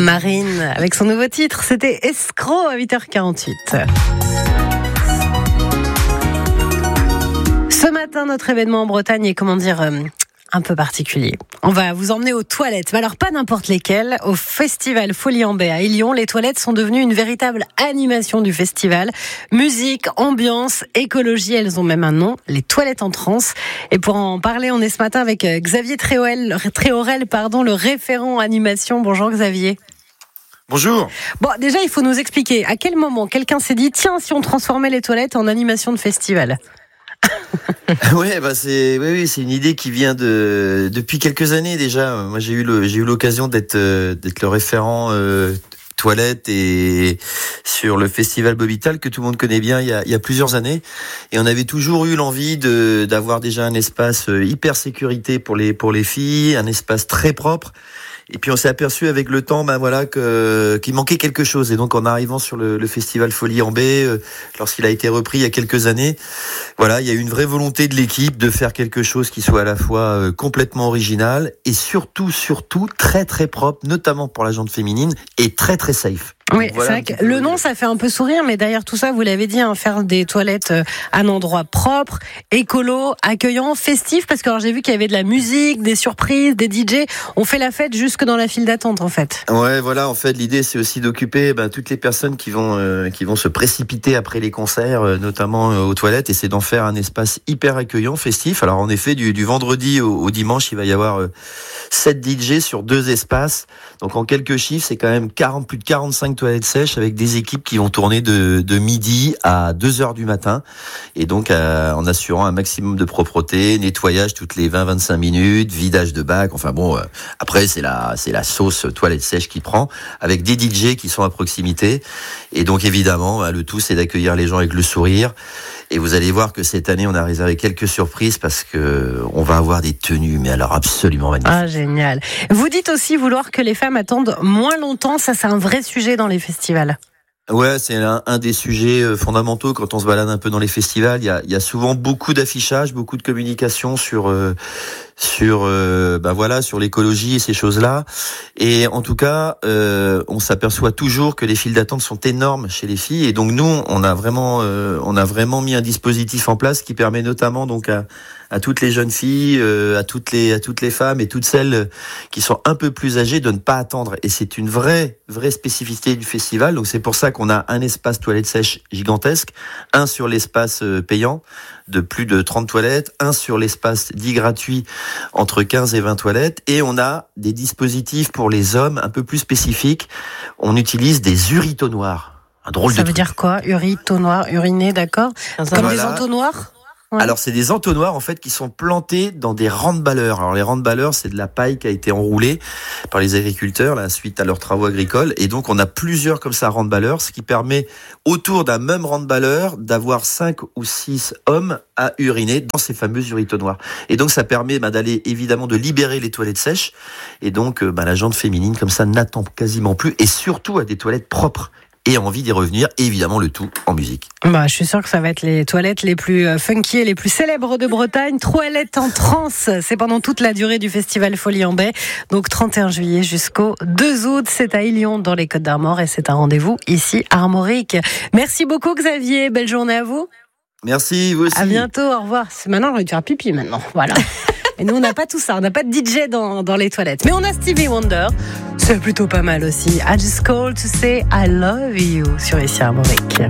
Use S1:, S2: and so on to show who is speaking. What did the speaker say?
S1: Marine, avec son nouveau titre, c'était Escroc à 8h48. Ce matin, notre événement en Bretagne est, un peu particulier. On va vous emmener aux toilettes, mais alors pas n'importe lesquelles. Au festival Folie en Baie à Illon, les toilettes sont devenues une véritable animation du festival. Musique, ambiance, écologie, elles ont même un nom, les toilettes en transe. Et pour en parler, on est ce matin avec Xavier Tréorel, le référent animation. Bonjour Xavier.
S2: Bonjour.
S1: Bon, déjà, il faut nous expliquer à quel moment quelqu'un s'est dit, tiens, si on transformait les toilettes en animation de festival.
S2: C'est une idée qui vient depuis quelques années déjà. Moi, j'ai eu l'occasion d'être le référent toilettes et sur le festival Bobital que tout le monde connaît bien il y a plusieurs années, et on avait toujours eu l'envie d'avoir déjà un espace hyper sécurité pour les filles, un espace très propre. Et puis on s'est aperçu avec le temps, qu'il manquait quelque chose. Et donc en arrivant sur le festival Folie en Baie, lorsqu'il a été repris il y a quelques années, il y a eu une vraie volonté de l'équipe de faire quelque chose qui soit à la fois complètement original et surtout très très propre, notamment pour la gente féminine, et très très safe.
S1: Oui, c'est vrai que le nom, ça fait un peu sourire, mais derrière tout ça, vous l'avez dit, faire des toilettes à un endroit propre, écolo, accueillant, festif, parce que alors, j'ai vu qu'il y avait de la musique, des surprises, des DJ. On fait la fête jusque dans la file d'attente, en fait.
S2: Ouais, voilà, en fait, l'idée, c'est aussi d'occuper toutes les personnes qui vont se précipiter après les concerts, notamment aux toilettes, et c'est d'en faire un espace hyper accueillant, festif. Alors, en effet, du vendredi au dimanche, il va y avoir 7 DJ sur 2 espaces. Donc, en quelques chiffres, c'est quand même plus de 45 toilettes sèches avec des équipes qui vont tourner de midi à 2h du matin, et donc en assurant un maximum de propreté, nettoyage toutes les 20-25 minutes, vidage de bac, après c'est la sauce toilette sèche qui prend, avec des DJ qui sont à proximité, et donc évidemment le tout c'est d'accueillir les gens avec le sourire. Et vous allez voir que cette année, on a réservé quelques surprises parce que on va avoir des tenues, mais alors absolument magnifiques.
S1: Ah, génial. Vous dites aussi vouloir que les femmes attendent moins longtemps. Ça, c'est un vrai sujet dans les festivals.
S2: Ouais, c'est un des sujets fondamentaux quand on se balade un peu dans les festivals. Il y a souvent beaucoup d'affichage, beaucoup de communication sur l'écologie et ces choses-là. Et en tout cas, on s'aperçoit toujours que les files d'attente sont énormes chez les filles. Et donc nous, on a vraiment mis un dispositif en place qui permet notamment donc à toutes les jeunes filles, à toutes les femmes et toutes celles qui sont un peu plus âgées de ne pas attendre. Et c'est une vraie spécificité du festival. Donc c'est pour ça qu'on a un espace toilette sèche gigantesque, un sur l'espace payant de plus de 30 toilettes, un sur l'espace dit gratuit entre 15 et 20 toilettes, et on a des dispositifs pour les hommes un peu plus spécifiques. On utilise des uritonoirs. Un drôle de truc.
S1: Ça veut dire quoi? Uritonoir, uriner, d'accord? Comme des entonnoirs? Ouais.
S2: Alors c'est des entonnoirs en fait qui sont plantés dans des randballeurs. Alors les randballeurs, c'est de la paille qui a été enroulée par les agriculteurs suite à leurs travaux agricoles, et donc on a plusieurs comme ça randballeurs, ce qui permet autour d'un même randballeur d'avoir 5 ou 6 hommes à uriner dans ces fameux uritonoirs. Et donc ça permet d'aller évidemment de libérer les toilettes sèches, et donc la gente féminine comme ça n'attend quasiment plus, et surtout à des toilettes propres et a envie d'y revenir, et évidemment le tout en musique.
S1: Je suis sûr que ça va être les toilettes les plus funky et les plus célèbres de Bretagne. Toilettes en transe, c'est pendant toute la durée du festival Folie en Baie, donc 31 juillet jusqu'au 2 août, c'est à Illon dans les Côtes-d'Armor, et c'est un rendez-vous ici à Armorique. Merci beaucoup Xavier, belle journée à vous.
S2: Merci, vous aussi.
S1: À bientôt, au revoir. Maintenant, j'ai envie de faire pipi maintenant, voilà. Et nous, on n'a pas tout ça, on n'a pas de DJ dans les toilettes. Mais on a Stevie Wonder, c'est plutôt pas mal aussi. I just called to say I love you sur ici Armorique.